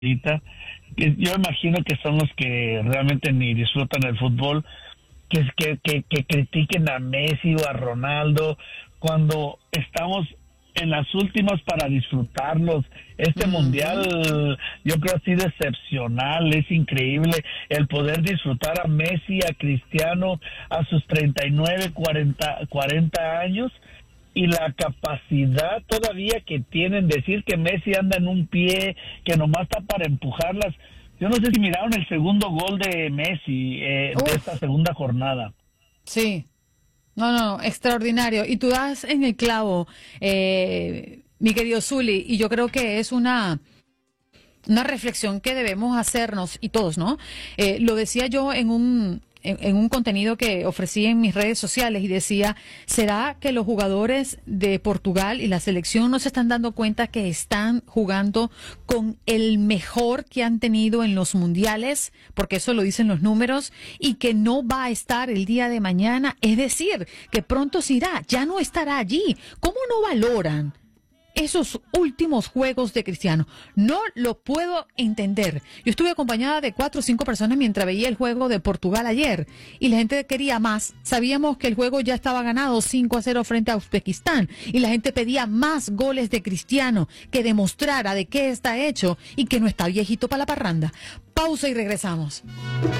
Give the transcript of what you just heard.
ahorita, que yo imagino que son los que realmente ni disfrutan el fútbol, que critiquen a Messi o a Ronaldo cuando estamos en las últimas para disfrutarlos. Este mundial yo creo ha sido excepcional, es increíble el poder disfrutar a Messi, a Cristiano a sus 39, 40 años, y la capacidad todavía que tienen, decir que Messi anda en un pie, que nomás está para empujarlas. Yo no sé si miraron el segundo gol de Messi de esta segunda jornada. Sí. No, extraordinario. Y tú das en el clavo, mi querido Zuli, y yo creo que es una reflexión que debemos hacernos, y todos, ¿no? Lo decía yo en un contenido que ofrecí en mis redes sociales y decía, ¿será que los jugadores de Portugal y la selección no se están dando cuenta que están jugando con el mejor que han tenido en los mundiales? Porque eso lo dicen los números, y que no va a estar el día de mañana, es decir, que pronto se irá, ya no estará allí. ¿Cómo no valoran esos últimos juegos de Cristiano? No lo puedo entender. Yo estuve acompañada de 4 o 5 personas mientras veía el juego de Portugal ayer, y la gente quería más. Sabíamos que el juego ya estaba ganado 5-0 frente a Uzbekistán, y la gente pedía más goles de Cristiano, que demostrara de qué está hecho y que no está viejito para la parranda. Pausa y regresamos.